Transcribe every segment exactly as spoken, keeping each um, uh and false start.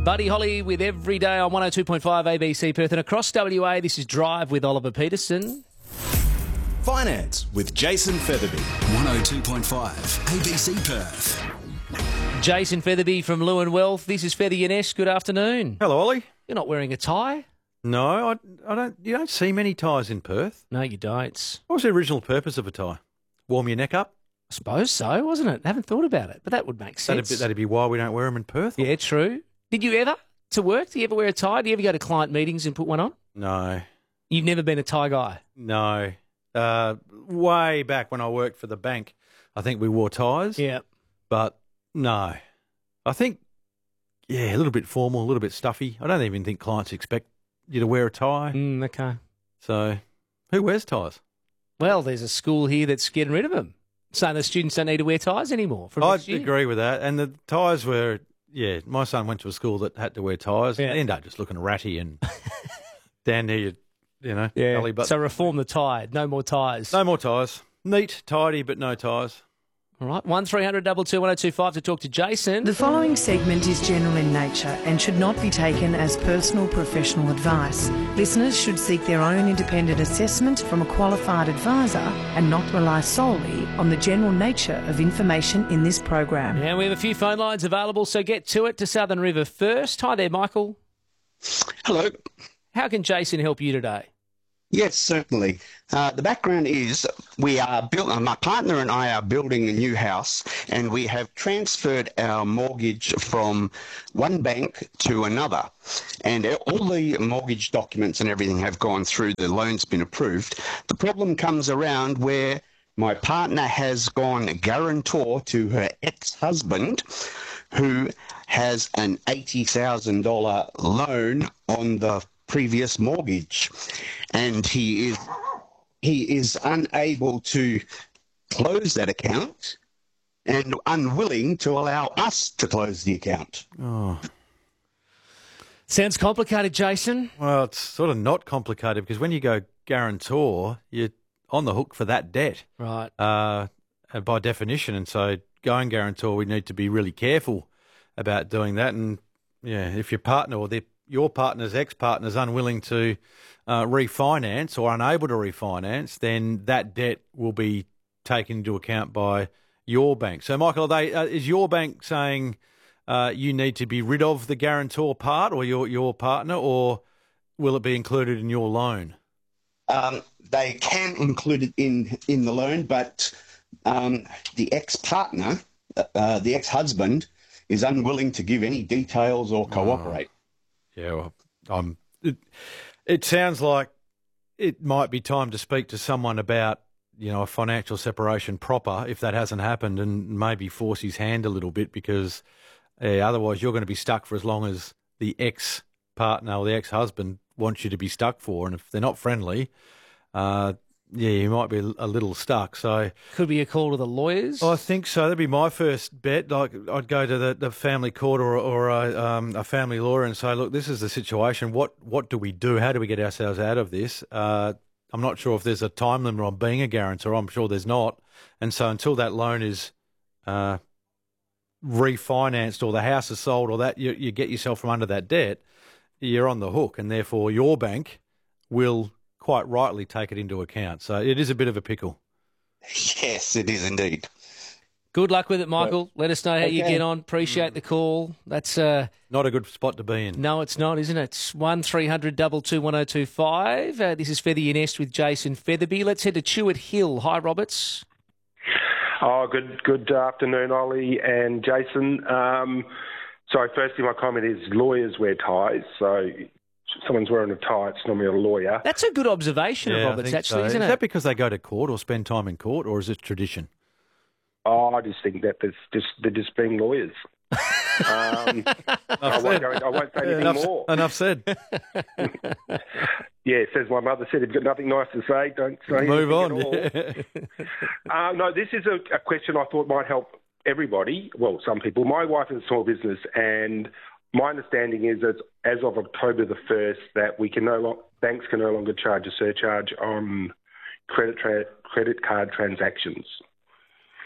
Buddy Holly with Every Day on one oh two point five A B C Perth and across W A. This is Drive with Oliver Peterson. Finance with Jason Featherby. one oh two point five A B C Perth. Jason Featherby from Lewin Wealth. This is Feather Yanesh. Good afternoon. Hello, Ollie. You're not wearing a tie? No, I, I don't. You don't see many ties in Perth. No, you don't. What was the original purpose of a tie? Warm your neck up? I suppose so, wasn't it? I haven't thought about it, but that would make sense. That'd be, that'd be why we don't wear them in Perth. Yeah, true. Did you ever, to work, do you ever wear a tie? Do you ever go to client meetings and put one on? No, You've never been a tie guy? no. Uh, way back when I worked for the bank, I think we wore ties. Yeah. But no, I think yeah, a little bit formal, a little bit stuffy. I don't even think clients expect you to wear a tie. Mm, okay. So, who wears ties? Well, there's a school here that's getting rid of them, saying the students don't need to wear ties anymore. From I next year. agree with that. And the ties were, yeah, my son went to a school that had to wear ties. Yeah. They end up just looking ratty and down near your, you know, Yeah. belly button. So reform the tie. No more ties. No more ties. Neat, tidy, but no ties. All right. one three hundred two two one oh two five to talk to Jason. The following segment is general in nature and should not be taken as personal professional advice. Listeners should seek their own independent assessment from a qualified advisor and not rely solely on the general nature of information in this program. Yeah, we have a few phone lines available, so get to it. To Southern River first. Hi there, Michael. Hello. How can Jason help you today? Yes, certainly. Uh, the background is we are built. Uh, my partner and I are building a new house, and we have transferred our mortgage from one bank to another. And all the mortgage documents and everything have gone through. The loan's been approved. The problem comes around where my partner has gone guarantor to her ex-husband, who has an eighty thousand dollars loan on the previous mortgage, and he is he is unable to close that account and unwilling to allow us to close the account. Oh, Sounds complicated, Jason. well, it's sort of not complicated because when you go guarantor, you're on the hook for that debt Right. uh, by definition. And so going guarantor, we need to be really careful about doing that. And, yeah, if your partner or their your partner's ex-partner is unwilling to uh, refinance or unable to refinance, then that debt will be taken into account by your bank. So, Michael, are they, uh, is your bank saying uh, you need to be rid of the guarantor part or your, your partner, or will it be included in your loan? Um, they can include it in, in the loan, but um, the ex-partner, uh, the ex-husband, is unwilling to give any details or cooperate. Oh. Yeah, well, um, it, it sounds like it might be time to speak to someone about, you know, a financial separation proper, if that hasn't happened, and maybe force his hand a little bit, because uh, otherwise you're going to be stuck for as long as the ex-partner or the ex-husband wants you to be stuck for. And if they're not friendly, uh, yeah, you might be a little stuck. So Could be a call to the lawyers. I think so. That'd be my first bet. Like, I'd go to the, the family court or, or a, um, a family lawyer and say, look, this is the situation. What what do we do? How do we get ourselves out of this? Uh, I'm not sure if there's a time limit on being a guarantor. I'm sure there's not. And so until that loan is uh, refinanced or the house is sold or that you, you get yourself from under that debt, you're on the hook, and therefore your bank will quite rightly take it into account. So it is a bit of a pickle. Yes, it is indeed. Good luck with it, Michael. Let us know how you Okay. get on. Appreciate the call. That's uh, Not a good spot to be in. no, it's not, isn't it? It's one three hundred two two one oh two five. Uh, this is Feather Your Nest with Jason Featherby. Let's head to Chewett Hill. Hi, Roberts. Oh, good good afternoon, Ollie and Jason. Um, so firstly, my comment is lawyers wear ties. So if someone's wearing a tie, it's normally a lawyer. That's a good observation Yeah, of I Roberts, think actually, so. isn't Is it? that because they go to court or spend time in court, or is it tradition? Oh, I just think that there's just they're just being lawyers. um, I, won't go, I won't say anything enough, more. enough said. Yeah, says my mother said, if you've got nothing nice to say, don't say Move anything on. at all. uh, no, this is a, a question I thought might help everybody. Well, some people. My wife is a small business, and my understanding is that as of October the first, that we can no lo- banks can no longer charge a surcharge on credit tra- credit card transactions.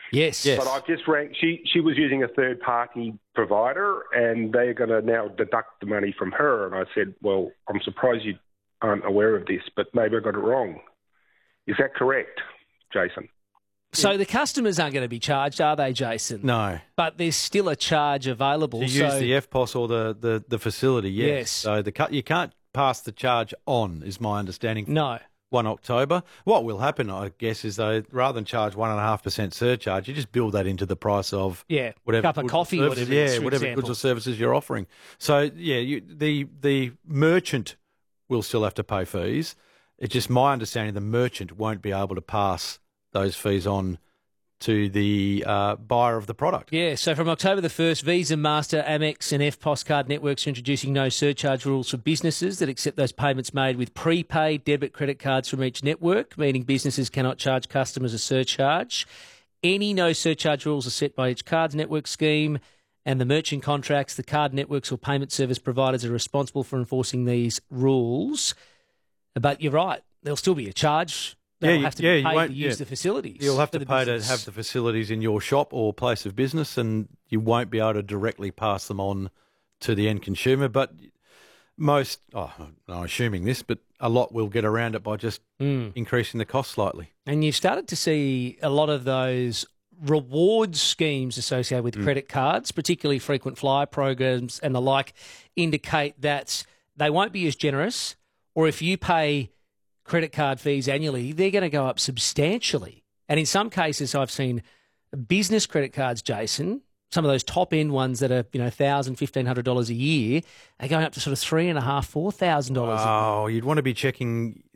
Yes. Yes. But I've just rang. She she was using a third party provider, and they're going to now deduct the money from her. And I said, well, I'm surprised you aren't aware of this, but maybe I got it wrong. Is that correct, Jason? So the customers aren't going to be charged, are they, Jason? No. But there's still a charge available. To so use the F P O S or the, the, the facility, yes. Yes. So the cut you can't pass the charge on, is my understanding. No. First October. What will happen, I guess, is they rather than charge one and a half percent surcharge, you just build that into the price of Yeah, whatever cup of goods coffee, or whatever services, it is, yeah, for whatever example. goods or services you're offering. So yeah, you, the the merchant will still have to pay fees. It's just my understanding the merchant won't be able to pass those fees on to the uh, buyer of the product. Yeah, so from October the first, Visa, Master, Amex and F P O S card networks are introducing no surcharge rules for businesses that accept those payments made with prepaid debit credit cards from each network, meaning businesses cannot charge customers a surcharge. Any no surcharge rules are set by each card's network scheme, and the merchant contracts, the card networks or payment service providers are responsible for enforcing these rules. But you're right, there'll still be a charge. They'll Yeah, you- have to yeah, be you paid won't- to use yeah. the facilities. You'll have for to the pay to business. have the facilities in your shop or place of business, and you won't be able to directly pass them on to the end consumer. But most, oh, I'm assuming this, but a lot will get around it by just Mm. increasing the cost slightly. And you've started to see a lot of those rewards schemes associated with credit cards, particularly frequent flyer programs and the like, indicate that they won't be as generous, or if you pay credit card fees annually, they're going to go up substantially. And in some cases, I've seen business credit cards, Jason, some of those top end ones that are, you know, one thousand dollars, fifteen hundred dollars a year, are going up to sort of three and a half, four thousand dollars. Oh, you'd want to be checking